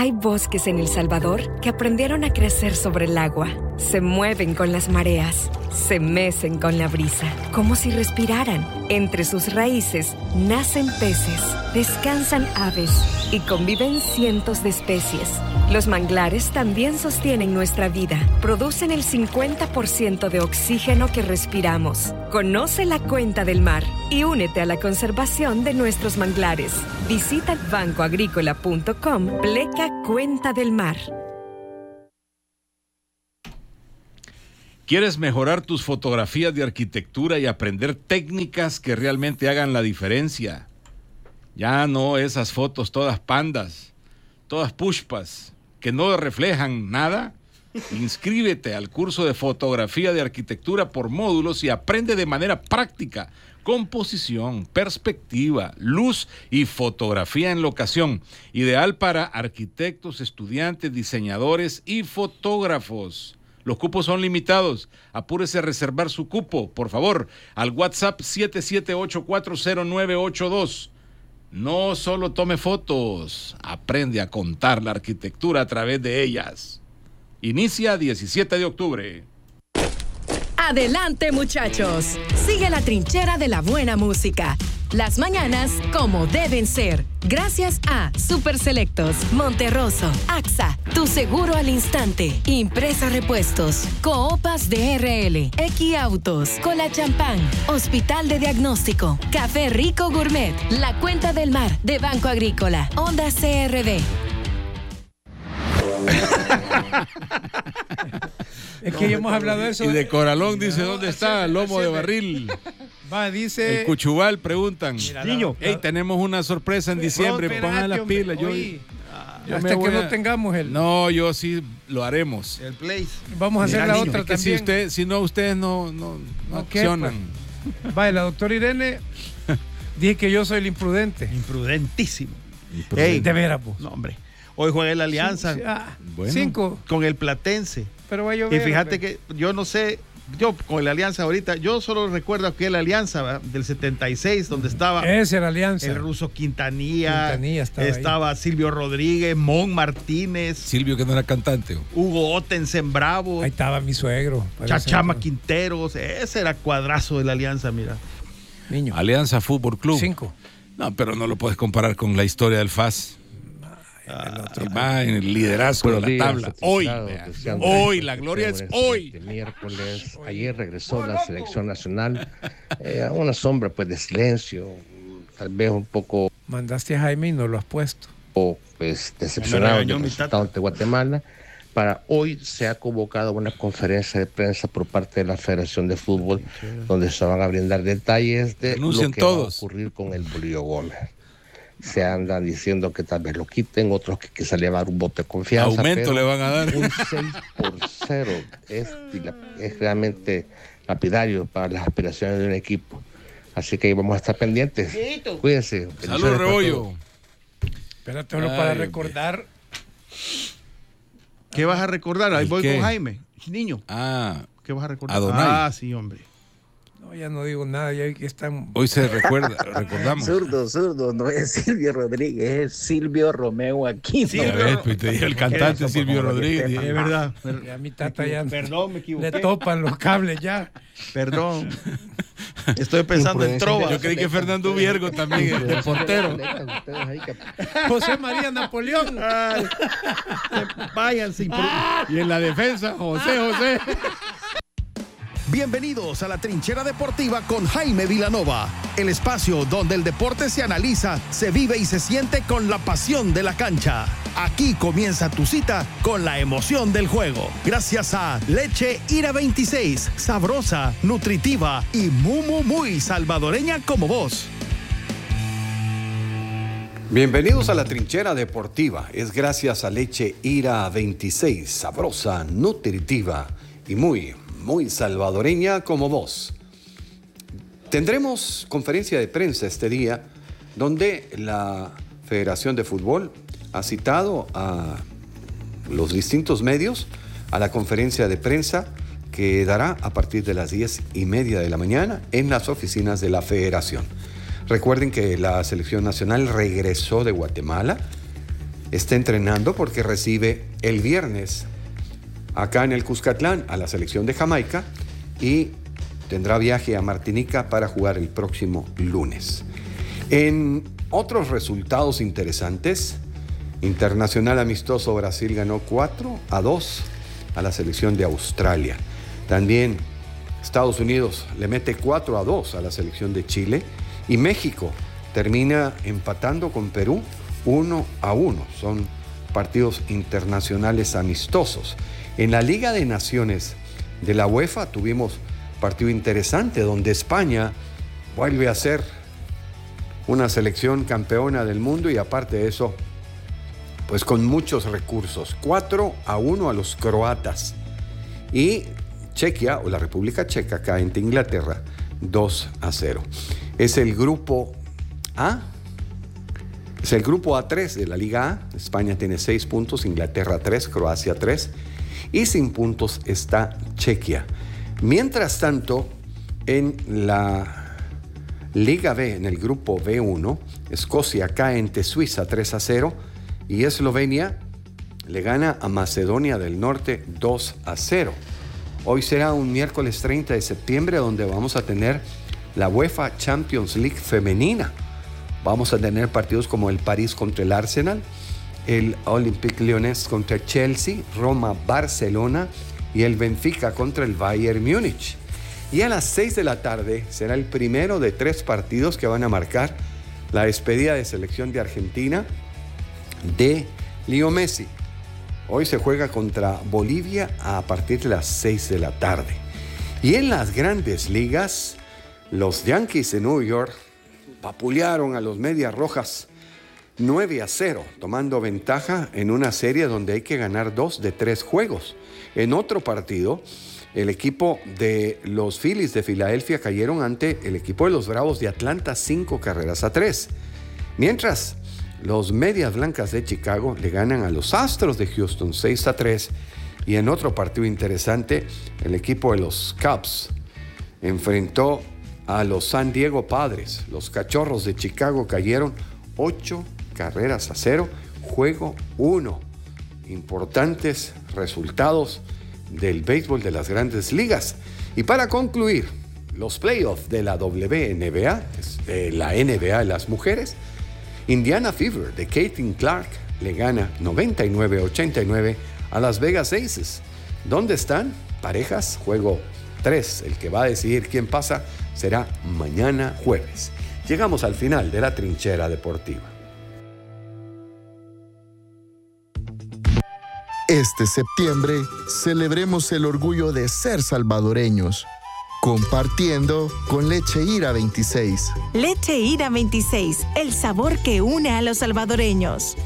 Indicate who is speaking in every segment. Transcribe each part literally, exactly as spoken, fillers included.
Speaker 1: Hay bosques en El Salvador que aprendieron a crecer sobre el agua. Se mueven con las mareas, se mecen con la brisa, como si respiraran. Entre sus raíces nacen peces, descansan aves y conviven cientos de especies. Los manglares también sostienen nuestra vida. Producen el cincuenta por ciento de oxígeno que respiramos. Conoce la cuenta del mar y únete a la conservación de nuestros manglares. Visita banco agrícola punto com, pleca Cuenta del Mar.
Speaker 2: ¿Quieres mejorar tus fotografías de arquitectura y aprender técnicas que realmente hagan la diferencia? Ya no esas fotos todas pandas, todas pushpas, que no reflejan nada. Inscríbete al curso de fotografía de arquitectura por módulos y aprende de manera práctica composición, perspectiva, luz y fotografía en locación. Ideal para arquitectos, estudiantes, diseñadores y fotógrafos. Los cupos son limitados. Apúrese a reservar su cupo, por favor, al WhatsApp siete siete ocho cuatro cero nueve ocho dos. No solo tome fotos, aprende a contar la arquitectura a través de ellas. Inicia diecisiete de octubre.
Speaker 3: Adelante, muchachos. Sigue la trinchera de la buena música. Las mañanas como deben ser. Gracias a Super Selectos, Monterroso, A X A, Tu Seguro al Instante, Impresa Repuestos, Coopas D R L, Equiautos, Cola Champán, Hospital de Diagnóstico, Café Rico Gourmet, La Cuenta del Mar de Banco Agrícola, Honda C R D.
Speaker 4: Es que ya hemos hablado de eso.
Speaker 2: Y de Coralón dice, ¿dónde está el lomo de barril?
Speaker 4: Va, dice...
Speaker 2: El Cuchubal, preguntan.
Speaker 4: Mira,
Speaker 2: Niño, hey, tenemos una sorpresa en diciembre,
Speaker 4: no,
Speaker 2: pongan las pilas. Yo,
Speaker 4: oí,
Speaker 2: yo
Speaker 4: hasta que
Speaker 2: a...
Speaker 4: no tengamos el...
Speaker 2: No, yo sí lo haremos.
Speaker 5: El place.
Speaker 4: Vamos a hacer
Speaker 2: Mira,
Speaker 4: la
Speaker 2: niño,
Speaker 4: otra
Speaker 2: es que
Speaker 4: también.
Speaker 2: Si, usted, si no, ustedes no, no, no
Speaker 4: ¿qué,
Speaker 2: accionan.
Speaker 4: Pues? Vaya, la doctora Irene dije que yo soy el imprudente.
Speaker 5: Imprudentísimo.
Speaker 4: Ey, de veras, pues.
Speaker 5: No, hombre. Hoy juega el Alianza.
Speaker 4: Sí, sí, ah,
Speaker 2: bueno.
Speaker 4: Cinco.
Speaker 5: Con el Platense.
Speaker 4: Pero va a llover,
Speaker 5: y fíjate
Speaker 4: hombre.
Speaker 5: que yo no sé, yo con el Alianza ahorita, yo solo recuerdo aquel Alianza ¿verdad? Del setenta y seis, donde estaba
Speaker 4: Ese era Alianza.
Speaker 5: el ruso Quintanilla,
Speaker 4: Quintanilla estaba,
Speaker 5: estaba
Speaker 4: ahí.
Speaker 5: Silvio Rodríguez, Mon Martínez,
Speaker 2: Silvio, que no era cantante.
Speaker 5: Hugo Ottensen Bravo,
Speaker 4: Ahí estaba mi suegro.
Speaker 5: Chachama Quinteros, ese era cuadrazo de la Alianza, mira.
Speaker 4: Niño.
Speaker 2: Alianza Fútbol Club.
Speaker 4: Cinco.
Speaker 2: No, pero no lo puedes comparar con la historia del F A S. Ah, va en el liderazgo de la
Speaker 6: días,
Speaker 2: tabla. Hoy, hoy, la gloria es hoy.
Speaker 6: Este miércoles, ayer regresó la selección nacional. Eh, una sombra pues de silencio, tal vez un poco.
Speaker 4: Mandaste a Jaime y no lo has puesto.
Speaker 6: O pues decepcionado del resultado ante Guatemala. Para hoy se ha convocado una conferencia de prensa por parte de la Federación de Fútbol, donde se van a brindar detalles de
Speaker 2: Renuncian
Speaker 6: lo que
Speaker 2: todos.
Speaker 6: va a ocurrir con el Bolillo Gómez. Se andan diciendo que tal vez lo quiten, otros que quizá le van a dar un voto de confianza.
Speaker 2: Aumento le van a dar.
Speaker 6: Un seis por cero es, es realmente lapidario para las aspiraciones de un equipo. Así que vamos a estar pendientes. Cuídense.
Speaker 2: Salud, Rebollo.
Speaker 4: Espérate, solo para recordar.
Speaker 5: ¿Qué vas a recordar? Ahí voy
Speaker 2: qué?
Speaker 5: con Jaime. Niño.
Speaker 2: Ah,
Speaker 5: ¿Qué vas a recordar?
Speaker 2: Adonai.
Speaker 5: Ah, sí, hombre.
Speaker 4: No, ya no digo nada, ya que están.
Speaker 2: Hoy se recuerda, recordamos.
Speaker 7: Zurdo, zurdo, no es Silvio Rodríguez, es Silvio Romeo Aquino.
Speaker 2: Sí, a ver, pues te dije el cantante Silvio Rodríguez.
Speaker 5: Es verdad.
Speaker 4: Y a mi tata ya
Speaker 5: Perdón, me equivoqué.
Speaker 4: le topan los cables ya.
Speaker 5: Perdón. Estoy pensando en trova.
Speaker 2: Yo creí que Fernando Viergo también, el portero.
Speaker 4: José María Napoleón.
Speaker 5: Ay, váyanse.
Speaker 2: Y en la defensa, José, José.
Speaker 8: Bienvenidos a la Trinchera Deportiva con Jaime Vilanova, el espacio donde el deporte se analiza, se vive y se siente con la pasión de la cancha. Aquí comienza tu cita con la emoción del juego. Gracias a Leche Ira veintiséis, sabrosa, nutritiva y muy, muy, muy salvadoreña como vos.
Speaker 9: Bienvenidos a la Trinchera Deportiva. Es gracias a Leche Ira veintiséis, sabrosa, nutritiva y muy muy salvadoreña como vos. Tendremos conferencia de prensa este día donde la Federación de Fútbol ha citado a los distintos medios a la conferencia de prensa que dará a partir de las diez y media de la mañana en las oficinas de la Federación. Recuerden que la selección nacional regresó de Guatemala está entrenando porque recibe el viernes acá en el Cuscatlán a la selección de Jamaica y tendrá viaje a Martinica para jugar el próximo lunes. En otros resultados interesantes, Internacional amistoso Brasil ganó cuatro a dos a la selección de Australia. También Estados Unidos le mete cuatro a dos a la selección de Chile y México termina empatando con Perú uno a uno. Son partidos internacionales amistosos. En la Liga de Naciones de la UEFA tuvimos partido interesante donde España vuelve a ser una selección campeona del mundo y aparte de eso, pues con muchos recursos. cuatro a uno a los croatas. Y Chequia, o la República Checa, acá en Inglaterra, dos a cero. Es el grupo A. Es el grupo A tres de la Liga A. España tiene seis puntos, Inglaterra tres, Croacia tres. Y sin puntos está Chequia. Mientras tanto, en la Liga B, en el grupo B uno, Escocia cae ante Suiza tres a cero y Eslovenia le gana a Macedonia del Norte dos a cero. Hoy será un miércoles treinta de septiembre donde vamos a tener la UEFA Champions League femenina. Vamos a tener partidos como el París contra el Arsenal, el Olympique Lyonnais contra Chelsea, Roma-Barcelona y el Benfica contra el Bayern Múnich. Y a las seis de la tarde será el primero de tres partidos que van a marcar la despedida de selección de Argentina de Leo Messi. Hoy se juega contra Bolivia a partir de las seis de la tarde. Y en las grandes ligas, los Yankees de New York vapulearon a los Medias Rojas nueve a cero, tomando ventaja en una serie donde hay que ganar dos de tres juegos. En otro partido, el equipo de los Phillies de Filadelfia cayeron ante el equipo de los Bravos de Atlanta cinco carreras a tres. Mientras, los Medias Blancas de Chicago le ganan a los Astros de Houston seis a tres. Y en otro partido interesante, el equipo de los Cubs enfrentó a los San Diego Padres. Los Cachorros de Chicago cayeron ocho carreras a cero, juego uno. Importantes resultados del béisbol de las grandes ligas. Y para concluir, los playoffs de la W N B A, de la N B A de las mujeres, Indiana Fever de Caitlin Clark le gana noventa y nueve a ochenta y nueve a Las Vegas Aces. ¿Dónde están? Parejas, juego tres. El que va a decidir quién pasa será mañana jueves. Llegamos al final de la trinchera deportiva.
Speaker 10: Este septiembre celebremos el orgullo de ser salvadoreños, compartiendo con Leche Ira veintiséis.
Speaker 11: Leche Ira veintiséis, el sabor que une a los salvadoreños.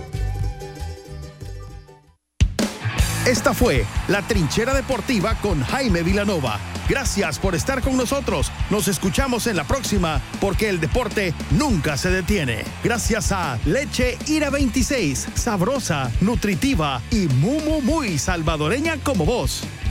Speaker 8: Esta fue La Trinchera Deportiva con Jaime Vilanova. Gracias por estar con nosotros. Nos escuchamos en la próxima porque el deporte nunca se detiene. Gracias a Leche Ira veintiséis, sabrosa, nutritiva y muy, muy, muy salvadoreña como vos.